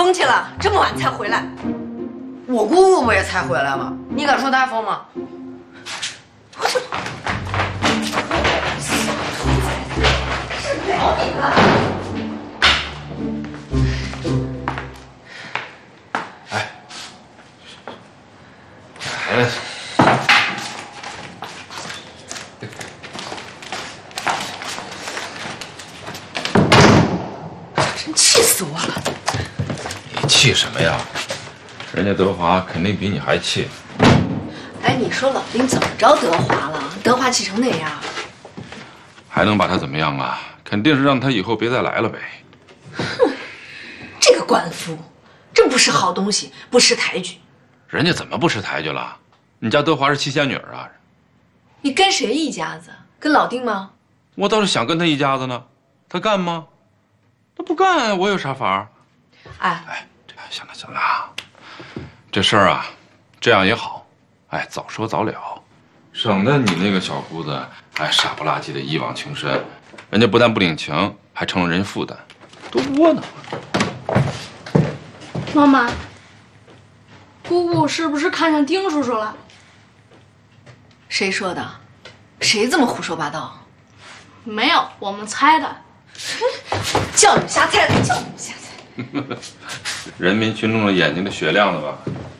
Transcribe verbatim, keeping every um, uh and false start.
疯去了，这么晚才回来。 我姑姑不也才回来吗？你敢说她疯吗？ 我就是聊你了。 哎，哎。 气死我了！ 你气什么呀？人家德华肯定比你还气。 哎，你说老丁怎么着德华了？德华气成那样， 还能把他怎么样啊？肯定是让他以后别再来了呗。 哼，这个官夫真不是好东西，不识抬举。 人家怎么不识抬举了？你家德华是七仙女啊！ 你跟谁一家子？跟老丁吗？ 我倒是想跟他一家子呢，他干吗？他不干，我有啥法？ 哎哎，行了行了啊，这事儿啊，这样也好，哎，早说早了，省得你那个小姑子哎傻不拉几的一往情深，人家不但不领情，还成了人负担，多窝囊。 妈妈，姑姑是不是看上丁叔叔了？ 谁说的？谁这么胡说八道？ 没有，我们猜的。 叫你们瞎猜的，叫你们瞎猜。 人民群众的眼睛都雪亮了吧？